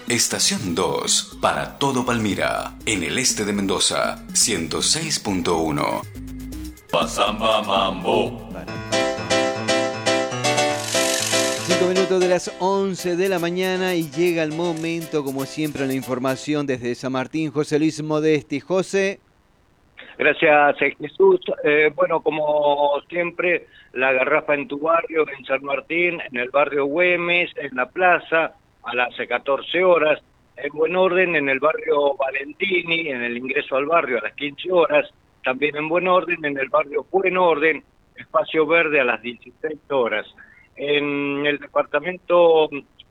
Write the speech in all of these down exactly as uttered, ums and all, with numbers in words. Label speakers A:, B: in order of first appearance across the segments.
A: Estación dos, para todo Palmira, en el este de Mendoza, ciento seis punto uno. Pasamba Mambo.
B: Cinco minutos de las once de la mañana y llega el momento, como siempre, en la información desde San Martín. José Luis Modesti. José.
C: Gracias, Jesús. Eh, bueno, como siempre, la garrafa en tu barrio, en San Martín, en el barrio Güemes, en la plaza, a las catorce horas, en buen orden en el barrio Valentini, en el ingreso al barrio a las quince horas, también en buen orden en el barrio Buen Orden, espacio verde a las dieciséis horas. En el departamento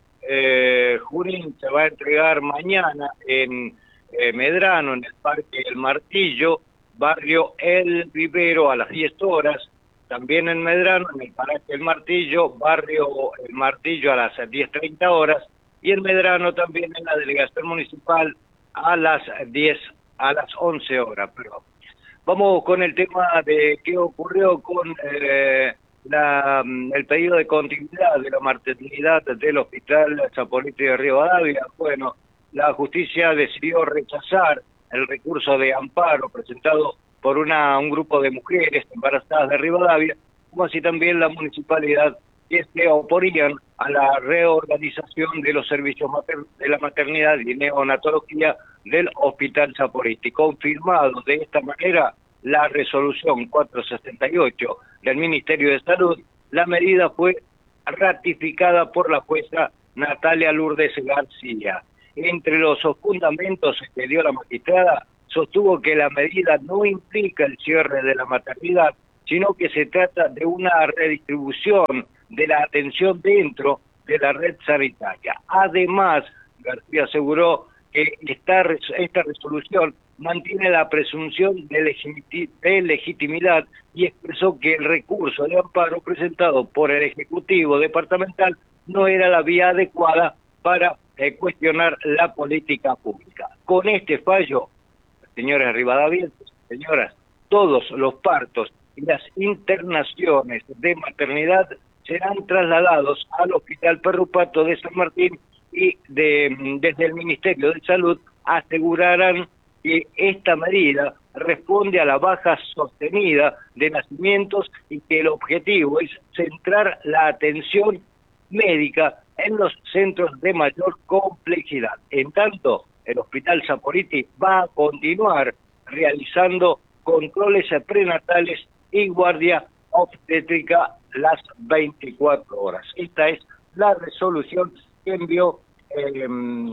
C: eh, Junín se va a entregar mañana en eh, Medrano, en el Parque El Martillo, barrio El Vivero a las diez horas, también en Medrano, en el Parque El Martillo, barrio El Martillo a las diez treinta horas, y en Medrano también en la delegación municipal a las diez, a las once horas, perdón. Vamos con el tema de qué ocurrió con eh, la, el pedido de continuidad de la maternidad del Hospital Zapolín de Rivadavia. Bueno, la justicia decidió rechazar el recurso de amparo presentado por una, un grupo de mujeres embarazadas de Rivadavia, como así también la municipalidad, que se oponían a la reorganización de los servicios mater de la maternidad y neonatología del Hospital Zapolín. Confirmado de esta manera la resolución cuatrocientos sesenta y ocho del Ministerio de Salud, la medida fue ratificada por la jueza Natalia Lourdes García. Entre los fundamentos que dio la magistrada, sostuvo que la medida no implica el cierre de la maternidad, sino que se trata de una redistribución de la atención dentro de la red sanitaria. Además, García aseguró que esta, esta resolución mantiene la presunción de, legiti de legitimidad y expresó que el recurso de amparo presentado por el Ejecutivo Departamental no era la vía adecuada para eh, cuestionar la política pública. Con este fallo, señores rivadavienses, señoras, todos los partos y las internaciones de maternidad serán trasladados al Hospital Perrupato de San Martín y de, desde el Ministerio de Salud asegurarán que esta medida responde a la baja sostenida de nacimientos y que el objetivo es centrar la atención médica en los centros de mayor complejidad. En tanto, el Hospital Zapolín va a continuar realizando controles prenatales y guardia obstétrica las veinticuatro horas. Esta es la resolución que envió eh,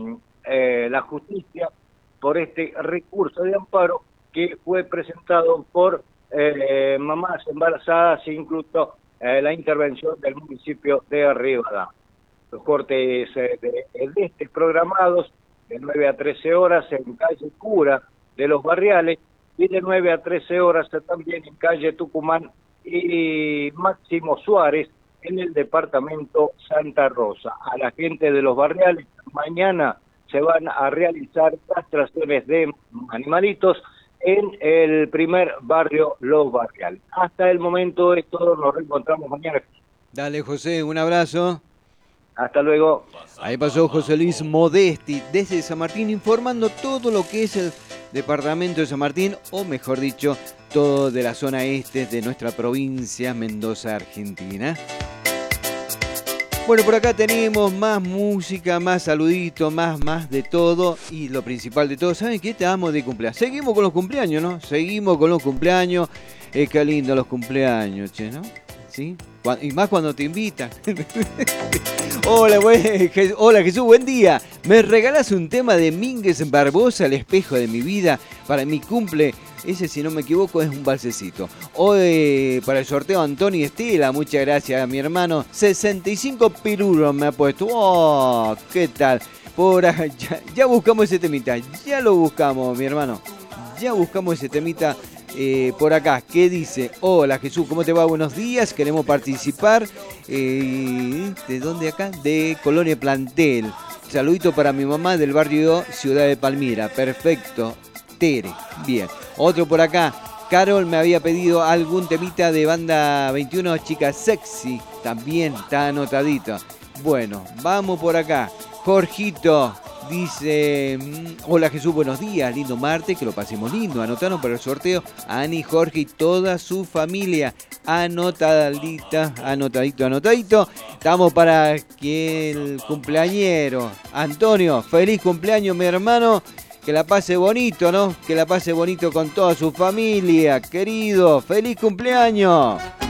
C: eh, la justicia por este recurso de amparo que fue presentado por eh, mamás embarazadas, incluso eh, la intervención del municipio de Rivadavia. Los cortes eh, de, de este programados de nueve a trece horas en calle Cura de los Barriales y de nueve a trece horas también en calle Tucumán y Máximo Suárez en el departamento Santa Rosa. A la gente de los Barriales, mañana se van a realizar castraciones de animalitos en el primer barrio Los Barriales. Hasta el momento es todo, nos reencontramos mañana.
B: Dale, José, un abrazo.
C: Hasta luego.
B: Ahí pasó José Luis Modesti desde San Martín informando todo lo que es el departamento de San Martín, o mejor dicho, todo de la zona este de nuestra provincia Mendoza, Argentina. Bueno, por acá tenemos más música, más saluditos, más, más de todo. Y lo principal de todo, ¿saben qué? Estamos de cumpleaños. Seguimos con los cumpleaños, ¿no? Seguimos con los cumpleaños. Eh, qué lindo los cumpleaños, che, ¿no? ¿Sí? Y más cuando te invitan. Hola, buen, hola Jesús, buen día. ¿Me regalas un tema de Mínguez Barbosa, El espejo de mi vida, para mi cumple? Ese, si no me equivoco, es un balsecito. Hoy para el sorteo Antonio y Estela, muchas gracias a mi hermano. sesenta y cinco pirulos me ha puesto. ¡Oh! ¿Qué tal? Por allá, ya buscamos ese temita, ya lo buscamos, mi hermano. Ya buscamos ese temita. Eh, por acá, ¿qué dice? Hola Jesús, ¿cómo te va? Buenos días, queremos participar. Eh, ¿De dónde acá? De Colonia Plantel. Saludito para mi mamá del barrio Ciudad de Palmira. Perfecto. Tere, bien. Otro por acá. Carol me había pedido algún temita de Banda veintiuno, Chica Sexy. También está anotadito. Bueno, vamos por acá. Jorgito, Dice, hola Jesús, buenos días, lindo martes, que lo pasemos lindo. Anotaron para el sorteo a Ani, Jorge y toda su familia. Anotadita, anotadito, anotadito. Estamos para que el cumpleañero, Antonio, feliz cumpleaños mi hermano. Que la pase bonito, ¿no? Que la pase bonito con toda su familia. Querido, feliz cumpleaños.